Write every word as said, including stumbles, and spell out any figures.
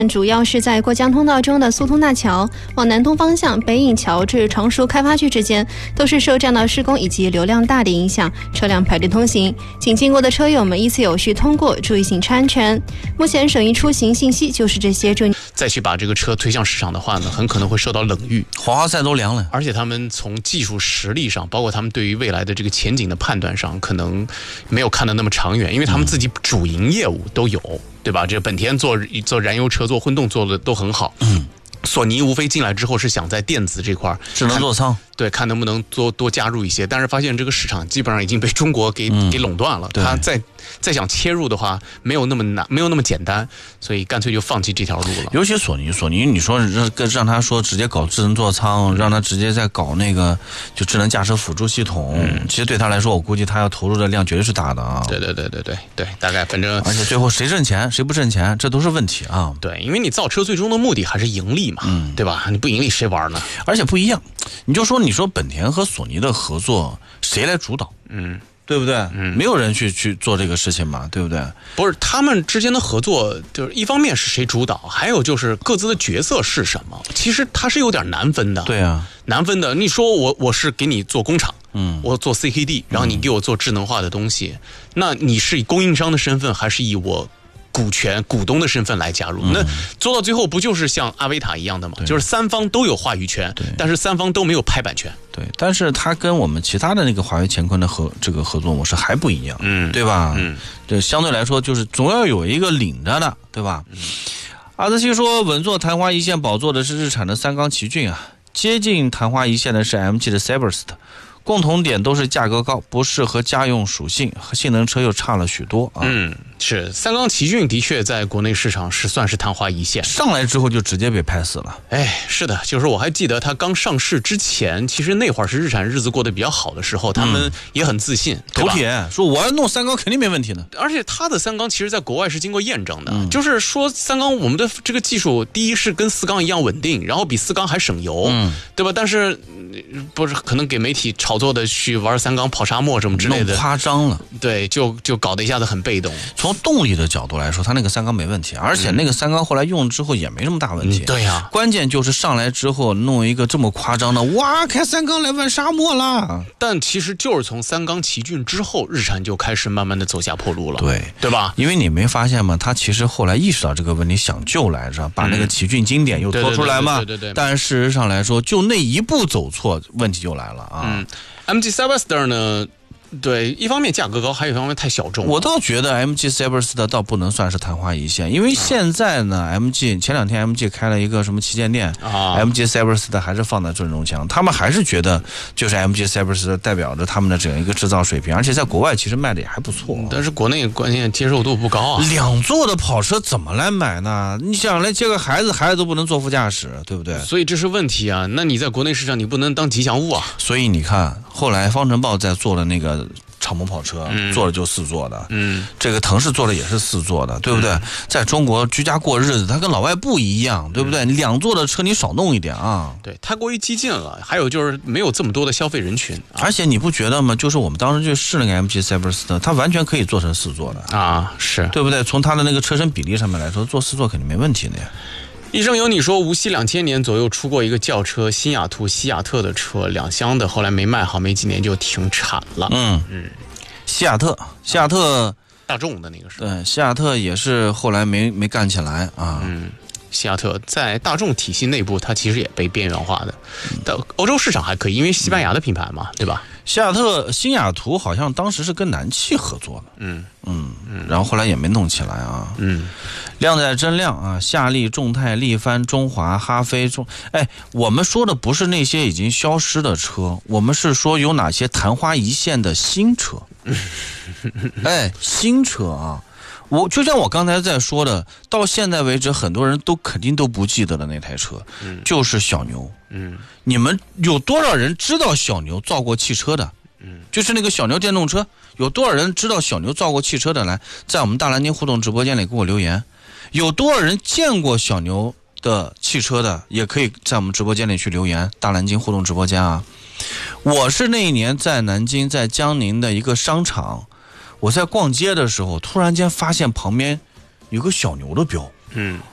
主要是在过江通道中的苏通大桥往南东方向北引桥至常熟开发区之间，都是受站道施工以及流量大的影响，车辆排队通行，请经过的车友们依次有序通过，注意行车安全。目前省一出行信息就是这些。 再去把这个车推向市场的话呢，很可能会受到冷遇， 黄花菜都凉了。 而且他们从技术实力上，包括他们对于未来的这个前景的判断上，可能没有看得那么长远，因为他们自己主营业务都有。对吧？这个本田做做燃油车、做混动做的都很好。嗯，索尼无非进来之后是想在电子这块智能座舱， 对，看能不能多多加入一些，但是发现这个市场基本上已经被中国给、嗯、给垄断了。他再再想切入的话，没有那么难，没有那么简单，所以干脆就放弃这条路了。 尤其索尼，索尼，你说让让他说直接搞智能座舱，让他直接再搞那个就智能驾驶辅助系统，嗯、其实对他来说，我估计他要投入的量绝对是大的啊。 对对对对对对，大概反正， 而且最后谁挣钱谁不挣钱，这都是问题啊。 对，因为你造车最终的目的还是盈利嘛，嗯、对吧？你不盈利谁玩呢？ 而且不一样，你就说你说本田和索尼的合作谁来主导？嗯。对不对？嗯，没有人去去做这个事情嘛，对不对？ 不是，他们之间的合作，就是一方面是谁主导，还有就是各自的角色是什么。其实它是有点难分的。 对啊， 难分的。你说我我是给你做工厂，嗯，我做 C K D， 然后你给我做智能化的东西，嗯、那你是以供应商的身份，还是以我股权股东的身份来加入？嗯、那做到最后不就是像阿维塔一样的吗？就是三方都有话语权，但是三方都没有拍板权。 对，但是它跟我们其他的那个华为乾坤的合这个合作模式还不一样，嗯，对吧？嗯，这相对来说就是总要有一个领着的，对吧？嗯，阿兹西说，稳坐昙花一现宝座的是日产的三缸奇骏啊，接近昙花一现的是 M G 的 Cyberster。共同点都是价格高，不适合家用属性，和性能车又差了许多啊。 嗯，是三缸奇骏的确在国内市场是算是昙花一现， 上来之后就直接被拍死了。 哎，是的，就是我还记得它刚上市之前，其实那会儿是日产日子过得比较好的时候，他们也很自信， 头铁说我要弄三缸肯定没问题的。 而且它的三缸其实在国外是经过验证的，嗯、就是说三缸我们的这个技术，第一是跟四缸一样稳定，然后比四缸还省油，嗯、对吧？但是不是可能给媒体炒作的去玩三缸跑沙漠什么之类的， 夸张了。 对，就就搞得一下子很被动。 从动力的角度来说，它那个三缸没问题，而且那个三缸后来用之后也没什么大问题。 嗯、对呀、啊， 关键就是上来之后弄一个这么夸张的，哇，开三缸来玩沙漠啦！ 但其实就是从三缸奇骏之后，日产就开始慢慢的走下坡路了。 对， 对吧？ 因为你没发现吗？他其实后来意识到这个问题，想救来着，把那个奇骏经典又拖出来嘛。 对对对对。 但事实上来说，就那一步走错，问题就来了啊。 嗯 M G Cyberster 呢？对，一方面价格高，还有一方面太小众。 我倒觉得 M G Cyberster 倒不能算是昙花一现，因为现在呢、啊、，M G 前两天 M G 开了一个什么旗舰店啊 ，M G Cyberster 还是放在正中枪，他们还是觉得就是 M G Cyberster 代表着他们的整一个制造水平，而且在国外其实卖的也还不错。 但是国内关键接受度不高啊。 两座的跑车怎么来买呢？你想来接个孩子，孩子都不能坐副驾驶，对不对？ 所以这是问题啊。那你在国内市场你不能当吉祥物啊。 所以你看，后来方程豹在做的那个敞篷跑车，嗯、做的就四座的，嗯，这个腾势做的也是四座的，对不对？嗯、在中国居家过日子，它跟老外不一样，对不对？嗯、两座的车你少弄一点啊。 对，太过于激进了，还有就是没有这么多的消费人群。 啊、而且你不觉得吗？就是我们当时去试那个 M G Cyberster， 它完全可以做成四座的啊，是对不对？从它的那个车身比例上面来说，做四座肯定没问题的呀。 一生有你说，无锡两千年左右出过一个轿车新雅图西雅特的车，两厢的，后来没卖好，没几年就停产了。嗯嗯， 西雅特，西雅特、啊、 大众的那个是， 对，西雅特也是后来没没干起来啊。 嗯，西雅特在大众体系内部，它其实也被边缘化的，但欧洲市场还可以，因为西班牙的品牌嘛，对吧？ 西雅特新雅图好像当时是跟南汽合作的，嗯嗯嗯，然后后来也没弄起来啊，嗯，靓仔真靓啊，夏利、众泰、力帆、中华、哈飞中，哎，我们说的不是那些已经消失的车，我们是说有哪些昙花一现的新车，哎，新车啊。我就像我刚才在说的，到现在为止，很多人都肯定都不记得的那台车，嗯、就是小牛。嗯，你们有多少人知道小牛造过汽车的？嗯，就是那个小牛电动车，有多少人知道小牛造过汽车的？来，在我们大蓝鲸互动直播间里给我留言。有多少人见过小牛的汽车的？也可以在我们直播间里去留言。大蓝鲸互动直播间啊，我是那一年在南京，在江宁的一个商场。我在逛街的时候，突然间发现旁边有个小牛的标，嗯，